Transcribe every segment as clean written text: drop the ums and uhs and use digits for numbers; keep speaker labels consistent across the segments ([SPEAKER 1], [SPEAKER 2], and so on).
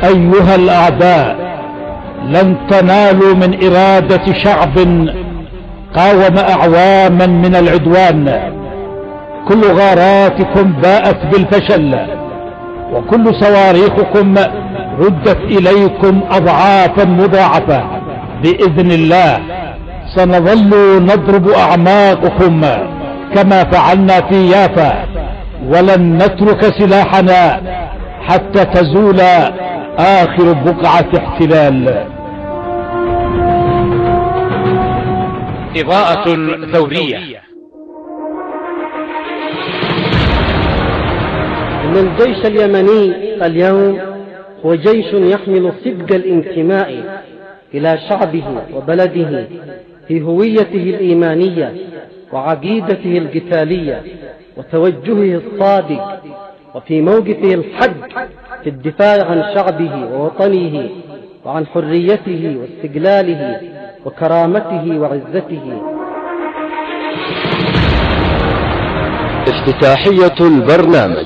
[SPEAKER 1] أيها الأعداء، لن تنالوا من إرادة شعب قاوم أعواما من العدوان. كل غاراتكم باءت بالفشل، وكل صواريخكم ردت إليكم أضعافا مضاعفة. بإذن الله سنظل نضرب أعماقكم كما فعلنا في يافا، ولن نترك سلاحنا حتى تزول آخر بقعة احتلال.
[SPEAKER 2] إضاءة ثورية.
[SPEAKER 3] إن الجيش اليمني اليوم هو جيش يحمل صدق الانتماء إلى شعبه وبلده في هويته الإيمانية وعقيدته القتالية وتوجهه الصادق، وفي موقفه الحق في الدفاع عن شعبه ووطنه وعن حريته واستقلاله وكرامته وعزته.
[SPEAKER 4] افتتاحية البرنامج.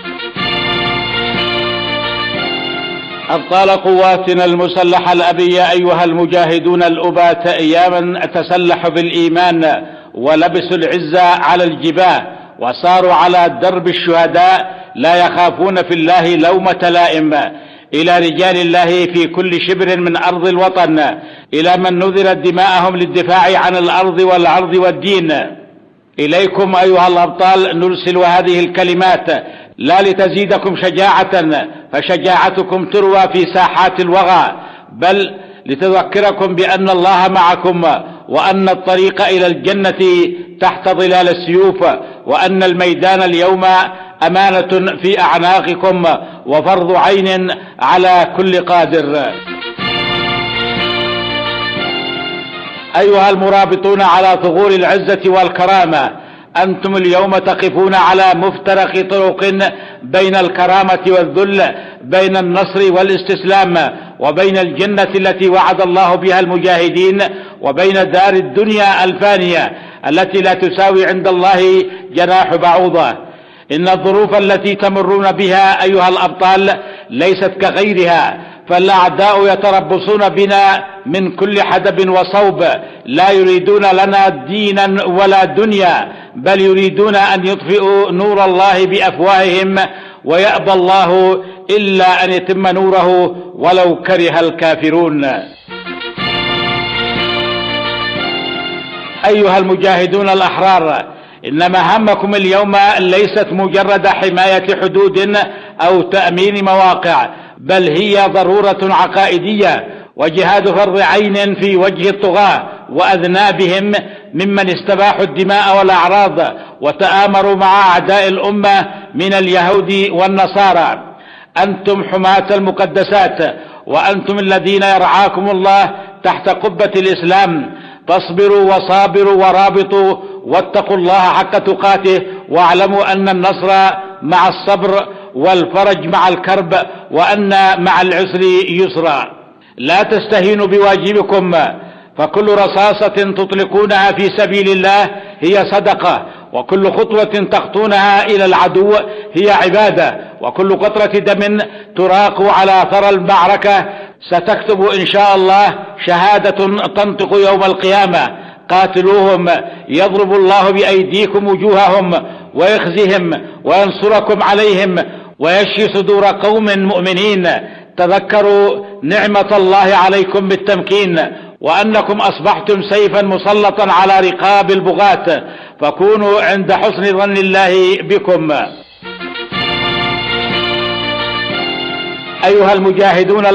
[SPEAKER 2] أبطال قواتنا المسلحة الأبية، أيها المجاهدون الأبات، أياما تسلحوا بالإيمان ولبسوا العزة على الجباه وصاروا على درب الشهداء لا يخافون في الله لومة لائم. إلى رجال الله في كل شبر من أرض الوطن، إلى من نذرت دماءهم للدفاع عن الأرض والعرض والدين، إليكم أيها الأبطال نرسل هذه الكلمات لا لتزيدكم شجاعة، فشجاعتكم تروى في ساحات الوغى، بل لتذكركم بأن الله معكم، وأن الطريق إلى الجنة تحت ظلال السيوف، وأن الميدان اليوم أمانة في أعناقكم وفرض عين على كل قادر. أيها المرابطون على ثغور العزة والكرامة، أنتم اليوم تقفون على مفترق طرق بين الكرامة والذل، بين النصر والاستسلام، وبين الجنة التي وعد الله بها المجاهدين، وبين دار الدنيا الفانية التي لا تساوي عند الله جناح بعوضة. إن الظروف التي تمرون بها أيها الأبطال ليست كغيرها، فالأعداء يتربصون بنا من كل حدب وصوب، لا يريدون لنا دينا ولا دنيا، بل يريدون أن يطفئوا نور الله بأفواههم، ويأبى الله إلا أن يتم نوره ولو كره الكافرون. أيها المجاهدون الأحرار، إن مهامكم اليوم ليست مجرد حماية حدود أو تأمين مواقع، بل هي ضرورة عقائدية وجهاد فرض عين في وجه الطغاة وأذنابهم ممن استباحوا الدماء والأعراض وتآمروا مع أعداء الأمة من اليهود والنصارى. أنتم حماة المقدسات، وأنتم الذين يرعاكم الله تحت قبة الإسلام. فاصبروا وصابروا ورابطوا واتقوا الله حق تقاته، واعلموا أن النصر مع الصبر والفرج مع الكرب، وأن مع العسر يسرا. لا تستهينوا بواجبكم، فكل رصاصة تطلقونها في سبيل الله هي صدقة، وكل خطوة تخطونها إلى العدو هي عبادة، وكل قطرة دم تراق على ثرى المعركة ستكتب إن شاء الله شهادة تنطق يوم القيامة. قاتلوهم يضرب الله بأيديكم وجوههم ويخزهم وينصركم عليهم ويشفي صدور قوم مؤمنين. تذكروا نعمة الله عليكم بالتمكين، وأنكم أصبحتم سيفا مسلطا على رقاب البغاة، فكونوا عند حسن ظن الله بكم. أيها المجاهدون